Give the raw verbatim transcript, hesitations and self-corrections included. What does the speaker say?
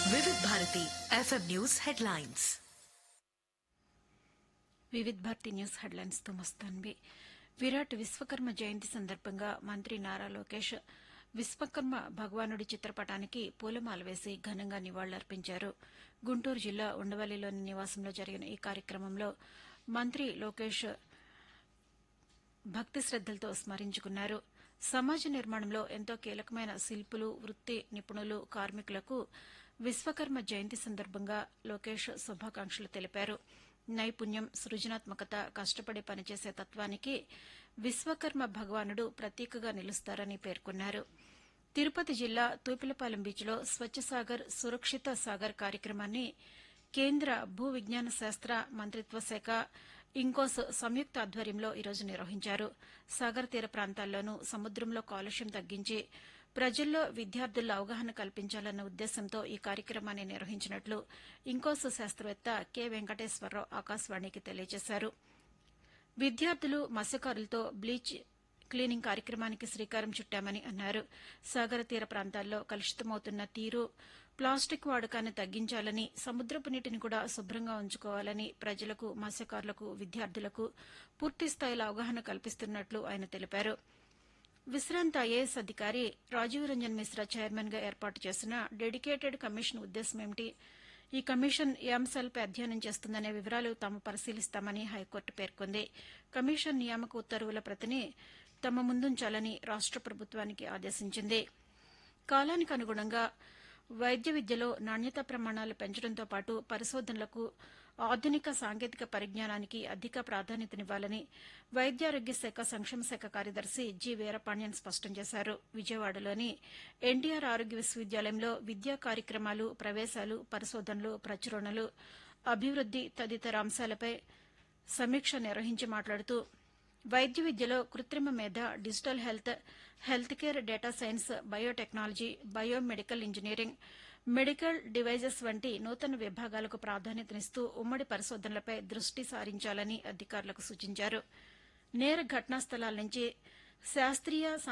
వివిధ Bharati FM news headlines. వివిధ Bharati news headlines తో మస్తాన్వి. విరాట్ విశ్వకర్మ జయంతి సందర్భంగా మంత్రి నారా లోకేష్ విశ్వకర్మ భగవానుడి చిత్రపటానికి పూలమాల వేసి ఘనంగా నివాళులర్పించారు. గుంటూరు జిల్లా ఉండవల్లిలోని నివాసంలో జరిగిన ఈ కార్యక్రమంలో మంత్రి లోకేష్ భక్తి శ్రద్దలతో స్మరించుకున్నారు. సమాజ నిర్మాణంలో ఎంతో కీలకమైన శిల్పులు, వృత్తి నిపుణులు, కార్మికులకు విశ్వకర్మ జయంతి సందర్భంగా లోకేష్ శుభాకాంక్షలు తెలిపారు. నైపుణ్యం, సృజనాత్మకత, కష్టపడి పనిచేసే తత్వానికి విశ్వకర్మ భగవానుడు ప్రతీకగా నిలుస్తారని పేర్కొన్నారు. తిరుపతి జిల్లా తూపిలపాలెం బీచ్లో స్వచ్ఛసాగర్ సురక్షిత సాగర్ కార్యక్రమాన్ని కేంద్ర భూ విజ్ఞాన శాస్త్ర మంత్రిత్వ శాఖ, ఇంకోస్ సంయుక్త ఆధ్వర్యంలో ఈరోజు నిర్వహించారు. సాగర్ తీర ప్రాంతాల్లోనూ సముద్రంలో కాలుష్యం తగ్గించి ప్రజల్లో విద్యార్థుల్లో అవగాహన కల్పించాలన్న ఉద్దేశంతో ఈ కార్యక్రమాన్ని నిర్వహించినట్లు ఇంకోస్ శాస్త్రవేత్త కె వెంకటేశ్వరరావు ఆకాశవాణికి తెలియజేశారు. విద్యార్థులు, మత్స్యకారులతో బ్లీచ్ క్లీనింగ్ కార్యక్రమానికి శ్రీకారం చుట్టామని అన్నారు. సాగర తీర ప్రాంతాల్లో కలుషితమవుతున్న తీరు, ప్లాస్టిక్ వాడకాన్ని తగ్గించాలని, సముద్రపు నీటిని కూడా శుభ్రంగా ఉంచుకోవాలని ప్రజలకు, మత్స్యకారులకు, విద్యార్థులకు పూర్తిస్థాయిలో అవగాహన కల్పిస్తున్నట్లు ఆయన తెలిపారు. విశ్రాంత ఐఏఎస్ అధికారి రాజీవ్ రంజన్ మిశ్రా చైర్మన్ గా ఏర్పాటు చేసిన డెడికేటెడ్ కమిషన్ ఉద్దేశమేమిటి, ఈ కమిషన్ ఏ అంశాలపై అధ్యయనం చేస్తుందనే వివరాలు తాము పరిశీలిస్తామని హైకోర్టు పేర్కొంది. కమిషన్ నియామక ఉత్తర్వుల ప్రతిని తమ ముందుంచాలని రాష్ట ప్రభుత్వానికి ఆదేశించింది. కాలానికి అనుగుణంగా వైద్య విద్యలో నాణ్యతా ప్రమాణాలు పెంచడంతో పాటు పరిశోధనలకు, ఆధునిక సాంకేతిక పరిజ్ఞానానికి అధిక ప్రాధాన్యతనివ్వాలని వైద్యారోగ్య శాఖ సంక్షేమ శాఖ కార్యదర్శి జి వీరపాండ్యన్ స్పష్టం చేశారు. విజయవాడలోని ఎన్టీఆర్ ఆరోగ్య విశ్వవిద్యాలయంలో విద్యా కార్యక్రమాలు, ప్రవేశాలు, పరిశోధనలు, ప్రచురణలు, అభివృద్ది తదితర అంశాలపై సమీక్ష నిర్వహించి మాట్లాడుతూ వైద్య విద్యలో కృత్రిమ మేధ, digital health, health care, data science, biotechnology, biomedical engineering, medical devices వంటి నూతన విభాగాలకు ప్రాధాన్యతనిస్తూ ఉమ్మడి పరిశోధనలపై దృష్టి సారించాలని అధికారులకు సూచించారు. నేర ఘటనా స్థలాల నుంచి శాస్త్రీయ